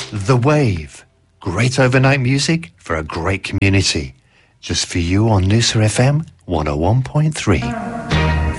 The Wave. Great overnight music for a great community. Just for you on Noosa FM 101.3.